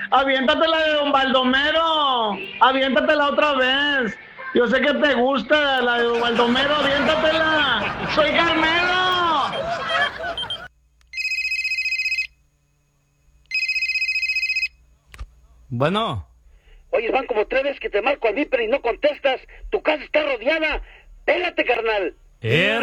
Aviéntatela de Don Baldomero. Aviéntatela otra vez. Yo sé que te gusta la de Don Baldomero. Aviéntatela. Soy Carmelo. Bueno. Oye, van como 3 veces que te marco al Viper y no contestas. Tu casa está rodeada. Pélate, carnal.